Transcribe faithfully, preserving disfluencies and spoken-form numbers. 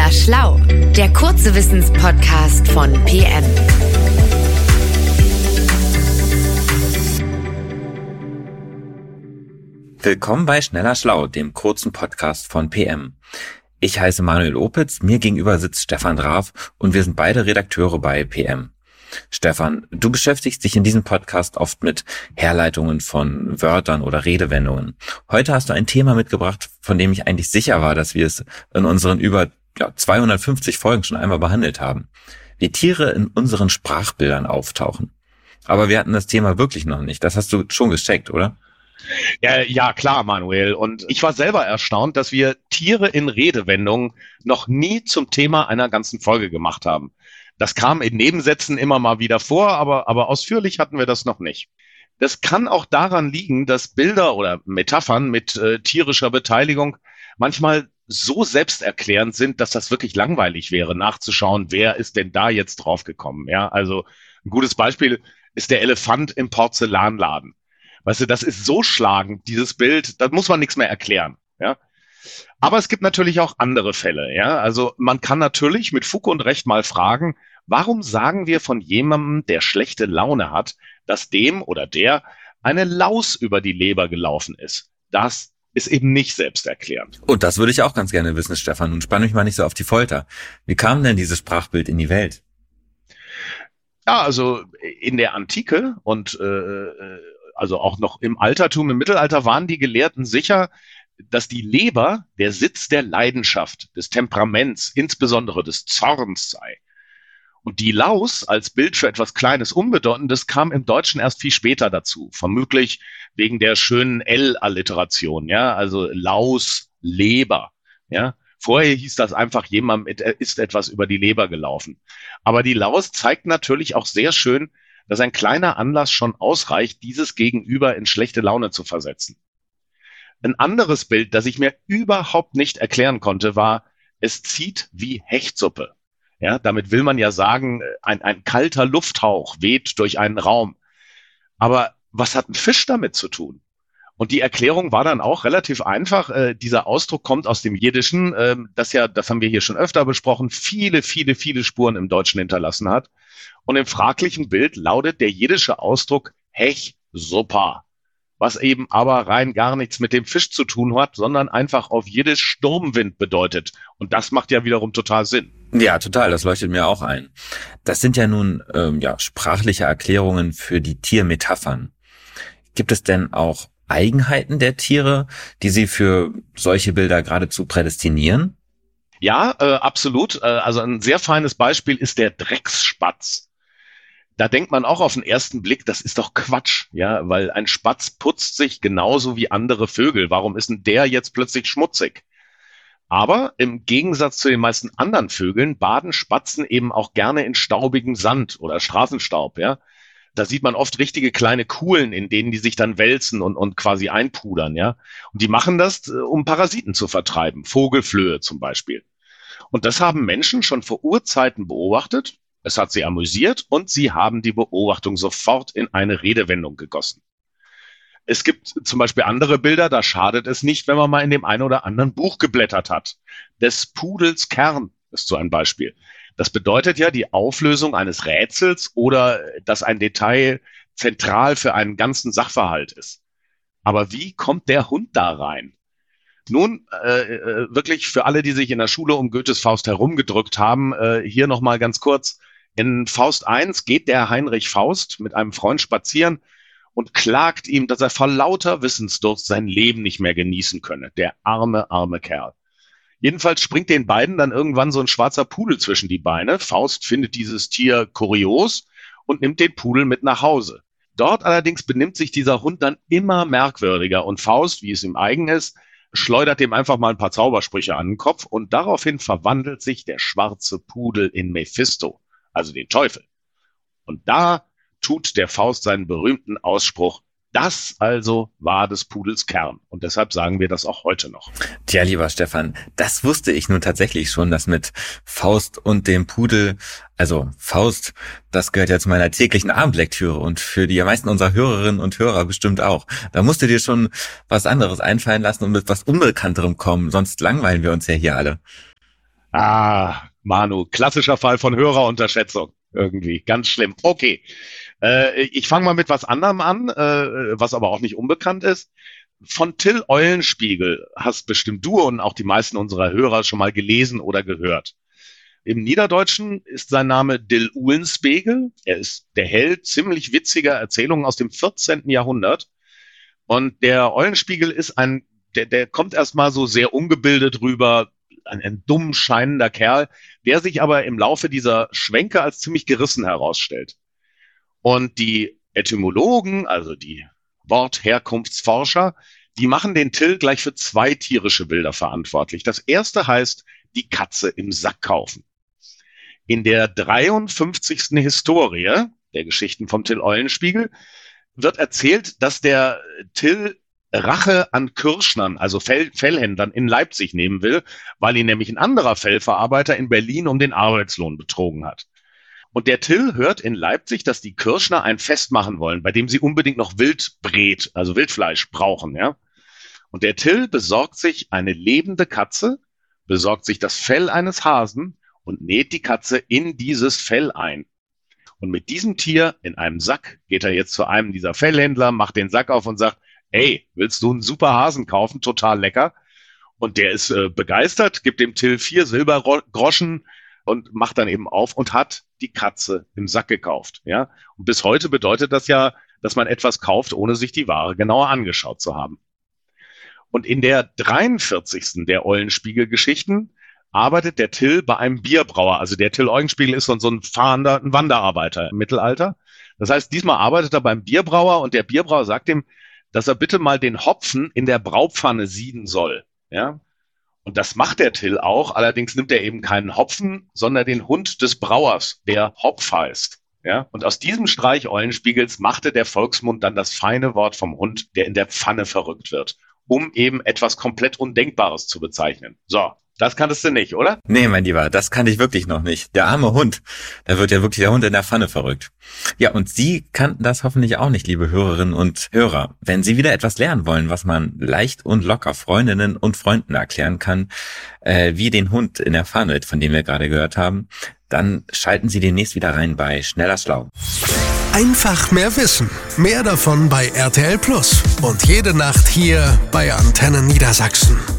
Schneller Schlau, der kurze Wissenspodcast von P M. Willkommen bei Schneller Schlau, dem kurzen Podcast von P M. Ich heiße Manuel Opitz, mir gegenüber sitzt Stefan Raaf und wir sind beide Redakteure bei P M. Stefan, du beschäftigst dich in diesem Podcast oft mit Herleitungen von Wörtern oder Redewendungen. Heute hast du ein Thema mitgebracht, von dem ich eigentlich sicher war, dass wir es in unseren über ja, zweihundertfünfzig Folgen schon einmal behandelt haben. Wie Tiere in unseren Sprachbildern auftauchen. Aber wir hatten das Thema wirklich noch nicht. Das hast du schon gecheckt, oder? Ja, ja, klar, Manuel. Und ich war selber erstaunt, dass wir Tiere in Redewendungen noch nie zum Thema einer ganzen Folge gemacht haben. Das kam in Nebensätzen immer mal wieder vor, aber, aber ausführlich hatten wir das noch nicht. Das kann auch daran liegen, dass Bilder oder Metaphern mit äh, tierischer Beteiligung manchmal so selbsterklärend sind, dass das wirklich langweilig wäre, nachzuschauen, wer ist denn da jetzt draufgekommen. Ja, also ein gutes Beispiel ist der Elefant im Porzellanladen. Weißt du, das ist so schlagend, dieses Bild, da muss man nichts mehr erklären. Ja. Aber es gibt natürlich auch andere Fälle, ja. Also man kann natürlich mit Fug und Recht mal fragen, warum sagen wir von jemandem, der schlechte Laune hat, dass dem oder der eine Laus über die Leber gelaufen ist? Das ist eben nicht selbsterklärend. Und das würde ich auch ganz gerne wissen, Stefan. Nun spann mich mal nicht so auf die Folter. Wie kam denn dieses Sprachbild in die Welt? Ja, also in der Antike und äh, also auch noch im Altertum, im Mittelalter waren die Gelehrten sicher, dass die Leber der Sitz der Leidenschaft, des Temperaments, insbesondere des Zorns sei. Und die Laus als Bild für etwas Kleines, Unbedeutendes kam im Deutschen erst viel später dazu, vermutlich wegen der schönen L-Alliteration, ja, also Laus, Leber, ja. Vorher hieß das einfach, jemand ist etwas über die Leber gelaufen. Aber die Laus zeigt natürlich auch sehr schön, dass ein kleiner Anlass schon ausreicht, dieses Gegenüber in schlechte Laune zu versetzen. Ein anderes Bild, das ich mir überhaupt nicht erklären konnte, war, es zieht wie Hechtsuppe. Ja, damit will man ja sagen, ein, ein kalter Lufthauch weht durch einen Raum. Aber was hat ein Fisch damit zu tun? Und die Erklärung war dann auch relativ einfach. Äh, dieser Ausdruck kommt aus dem Jiddischen, äh, das ja, das haben wir hier schon öfter besprochen, viele, viele, viele Spuren im Deutschen hinterlassen hat. Und im fraglichen Bild lautet der jiddische Ausdruck Hech-Suppa, was eben aber rein gar nichts mit dem Fisch zu tun hat, sondern einfach auf Jiddisch Sturmwind bedeutet. Und das macht ja wiederum total Sinn. Ja, total, das leuchtet mir auch ein. Das sind ja nun ähm, ja sprachliche Erklärungen für die Tiermetaphern. Gibt es denn auch Eigenheiten der Tiere, die sie für solche Bilder geradezu prädestinieren? Ja, äh, absolut. Äh, also ein sehr feines Beispiel ist der Drecksspatz. Da denkt man auch auf den ersten Blick, das ist doch Quatsch, ja, weil ein Spatz putzt sich genauso wie andere Vögel. Warum ist denn der jetzt plötzlich schmutzig? Aber im Gegensatz zu den meisten anderen Vögeln baden Spatzen eben auch gerne in staubigem Sand oder Straßenstaub, ja. Da sieht man oft richtige kleine Kuhlen, in denen die sich dann wälzen und, und quasi einpudern, ja. Und die machen das, um Parasiten zu vertreiben, Vogelflöhe zum Beispiel. Und das haben Menschen schon vor Urzeiten beobachtet. Es hat sie amüsiert und sie haben die Beobachtung sofort in eine Redewendung gegossen. Es gibt zum Beispiel andere Bilder, da schadet es nicht, wenn man mal in dem einen oder anderen Buch geblättert hat. Des Pudels Kern ist so ein Beispiel. Das bedeutet ja die Auflösung eines Rätsels oder dass ein Detail zentral für einen ganzen Sachverhalt ist. Aber wie kommt der Hund da rein? Nun, äh, wirklich für alle, die sich in der Schule um Goethes Faust herumgedrückt haben, äh, hier nochmal ganz kurz. In Faust eins geht der Heinrich Faust mit einem Freund spazieren und klagt ihm, dass er vor lauter Wissensdurst sein Leben nicht mehr genießen könne. Der arme, arme Kerl. Jedenfalls springt den beiden dann irgendwann so ein schwarzer Pudel zwischen die Beine. Faust findet dieses Tier kurios und nimmt den Pudel mit nach Hause. Dort allerdings benimmt sich dieser Hund dann immer merkwürdiger und Faust, wie es ihm eigen ist, schleudert dem einfach mal ein paar Zaubersprüche an den Kopf und daraufhin verwandelt sich der schwarze Pudel in Mephisto, also den Teufel. Und da tut der Faust seinen berühmten Ausspruch, das also war des Pudels Kern. Und deshalb sagen wir das auch heute noch. Tja, lieber Stefan, das wusste ich nun tatsächlich schon, dass mit Faust und dem Pudel, also Faust, das gehört ja zu meiner täglichen Abendlektüre und für die meisten unserer Hörerinnen und Hörer bestimmt auch. Da musst du dir schon was anderes einfallen lassen und mit was Unbekannterem kommen, sonst langweilen wir uns ja hier alle. Ah, Manu, klassischer Fall von Hörerunterschätzung. Irgendwie, ganz schlimm. Okay, äh, ich fange mal mit was anderem an, äh, was aber auch nicht unbekannt ist. Von Till Eulenspiegel hast bestimmt du und auch die meisten unserer Hörer schon mal gelesen oder gehört. Im Niederdeutschen ist sein Name Dill Ulenspegel. Er ist der Held ziemlich witziger Erzählungen aus dem vierzehnten Jahrhundert. Und der Eulenspiegel ist ein, der, der kommt erstmal so sehr ungebildet rüber, ein, ein dumm scheinender Kerl, der sich aber im Laufe dieser Schwenke als ziemlich gerissen herausstellt. Und die Etymologen, also die Wortherkunftsforscher, die machen den Till gleich für zwei tierische Bilder verantwortlich. Das erste heißt, die Katze im Sack kaufen. In der dreiundfünfzigsten Historie der Geschichten vom Till Eulenspiegel wird erzählt, dass der Till Rache an Kürschnern, also Fell, Fellhändlern in Leipzig nehmen will, weil ihn nämlich ein anderer Fellverarbeiter in Berlin um den Arbeitslohn betrogen hat. Und der Till hört in Leipzig, dass die Kürschner ein Fest machen wollen, bei dem sie unbedingt noch Wildbret, also Wildfleisch brauchen, ja. Und der Till besorgt sich eine lebende Katze, besorgt sich das Fell eines Hasen und näht die Katze in dieses Fell ein. Und mit diesem Tier in einem Sack geht er jetzt zu einem dieser Fellhändler, macht den Sack auf und sagt, hey, willst du einen super Hasen kaufen? Total lecker. Und der ist äh, begeistert, gibt dem Till vier Silbergroschen und macht dann eben auf und hat die Katze im Sack gekauft. Ja? Und bis heute bedeutet das ja, dass man etwas kauft, ohne sich die Ware genauer angeschaut zu haben. Und in der dreiundvierzigsten der Eulenspiegel-Geschichten arbeitet der Till bei einem Bierbrauer. Also der Till Eulenspiegel ist so ein fahrender ein Wanderarbeiter im Mittelalter. Das heißt, diesmal arbeitet er beim Bierbrauer und der Bierbrauer sagt ihm, dass er bitte mal den Hopfen in der Braupfanne sieden soll. Ja? Und das macht der Till auch. Allerdings nimmt er eben keinen Hopfen, sondern den Hund des Brauers, der Hopf heißt. Ja? Und aus diesem Streich Eulenspiegels machte der Volksmund dann das feine Wort vom Hund, der in der Pfanne verrückt wird, um eben etwas komplett Undenkbares zu bezeichnen. So, das kanntest du nicht, oder? Nee, mein Lieber, das kannte ich wirklich noch nicht. Der arme Hund, da wird ja wirklich der Hund in der Pfanne verrückt. Ja, und Sie kannten das hoffentlich auch nicht, liebe Hörerinnen und Hörer. Wenn Sie wieder etwas lernen wollen, was man leicht und locker Freundinnen und Freunden erklären kann, äh, wie den Hund in der Pfanne, von dem wir gerade gehört haben, dann schalten Sie demnächst wieder rein bei Schneller Schlau. Einfach mehr Wissen. Mehr davon bei R T L Plus. Und jede Nacht hier bei Antenne Niedersachsen.